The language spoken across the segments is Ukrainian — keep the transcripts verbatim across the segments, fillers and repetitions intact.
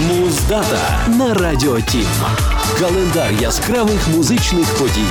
Муздата на Радіо Тім. Календар яскравих музичних подій.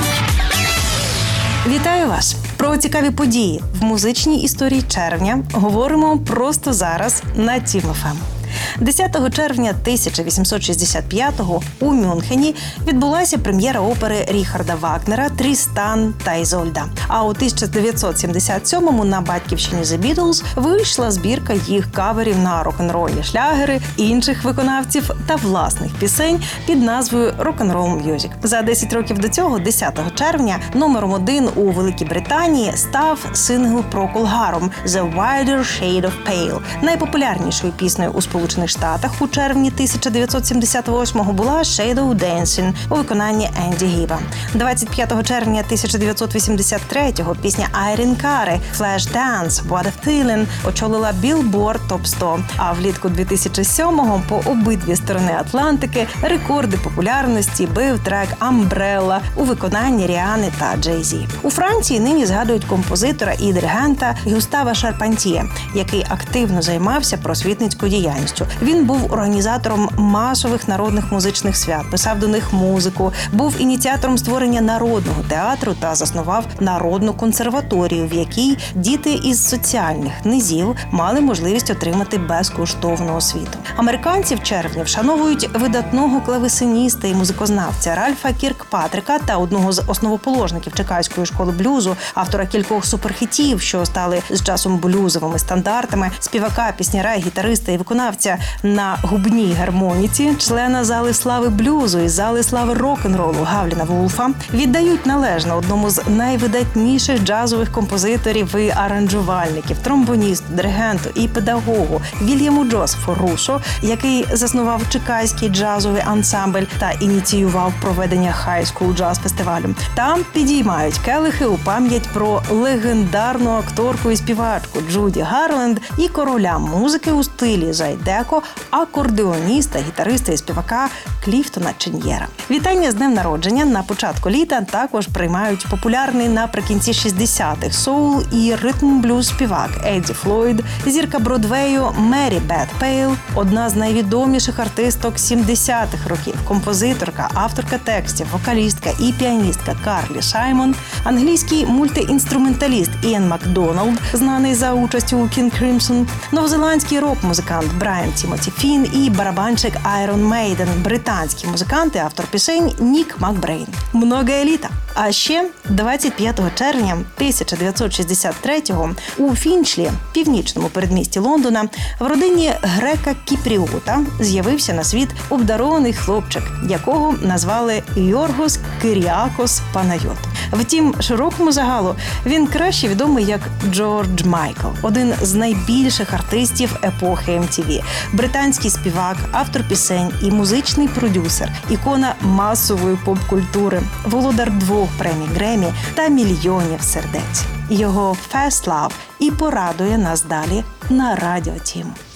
Вітаю вас! Про цікаві події в музичній історії червня говоримо просто зараз на Тім еф ем. десятого червня тисяча вісімсот шістдесят п'ятого у Мюнхені відбулася прем'єра опери Ріхарда Вагнера «Трістан та Ізольда». А у тисяча дев'ятсот сімдесят сьомому на батьківщині The Beatles вийшла збірка їх каверів на рок-н-рольні шлягери, інших виконавців та власних пісень під назвою «Rock'n'Roll Music». За десять років до цього, десятого червня, номером один у Великій Британії став сингл Procol Harum «The Wider Shade of Pale». Найпопулярнішою піснею у Сполучених Штатах у червні тисяча дев'ятсот сімдесят восьмого була «Shadow Dancing» у виконанні Енді Гіва. двадцять п'ятого червня тисяча дев'ятсот вісімдесят третього пісня Айрін Кари «Flash Dance What a Feeling» очолила Billboard топ сто. А влітку дві тисячі сьомого по обидві сторони Атлантики рекорди популярності бив трек «Umbrella» у виконанні Ріани та Джей-Зі. У Франції нині згадують композитора і диригента Гюстава Шарпантьє, який активно займався просвітницькою діяльністю. Він був організатором масових народних музичних свят, писав до них музику, був ініціатором створення народного театру та заснував народну консерваторію, в якій діти із соціальних низів мали можливість отримати безкоштовну освіту. Американці в червні вшановують видатного клавесиніста і музикознавця Ральфа Кіркпатрика та одного з основоположників Чикаської школи блюзу, автора кількох суперхітів, що стали з часом блюзовими стандартами, співака, пісняра, гітариста і виконавця на губній гармоніці, члена зали слави блюзу і зали слави рок-н-ролу Гавліна Вулфа, віддають належне одному з найвидатніших джазових композиторів і аранжувальників, тромбоністу, диригенту і педагогу Вільяму Джозефу Рушо, який заснував Чикаський джазовий ансамбль та ініціював проведення High School Jazz фестивалю. Там підіймають келихи у пам'ять про легендарну акторку і співачку Джуді Гарленд і короля музики у стилі зайдеко, акордеоніста, гітариста і співака Кліфтона Чен'єра. Вітання з днем народження на початку літа також приймають популярний наприкінці шістдесятих соул і ритм-блюз співак Едді Флойд, зірка Бродвею Мері Бет Пейл, одна з найвідоміших артисток сімдесятих років, композиторка, авторка текстів, вокалістка і піаністка Карлі Шаймон, англійський мультиінструменталіст Іан Макдоналд, знаний за участю у King Crimson, новозеландський рок-музикант Брайан Тімоті Фін і барабанщик Iron Maiden, британський музикант і автор пісень Нік Макбрейн. Многое літо! А ще двадцять п'ятого червня тисяча дев'ятсот шістдесят третього у Фінчлі, північному передмісті Лондона, в родині грека-кіпріота з'явився на світ обдарований хлопчик, якого назвали Йоргос Киріакос Панайот. Втім, широкому загалу він краще відомий як Джордж Майкл, один з найбільших артистів епохи ем ті ві, британський співак, автор пісень і музичний продюсер, ікона масової поп-культури, володар двох премій Гремі та мільйонів сердець. Його «Fast Love» і порадує нас далі на Радіо Тім.